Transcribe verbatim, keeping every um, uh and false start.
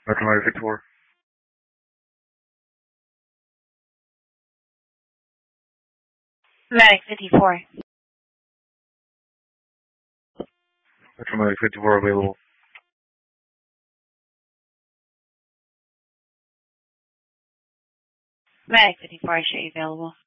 Paramedic fifty-four. Medic fifty-four. Paramedic fifty-four available. Medic fifty-four, I show you available.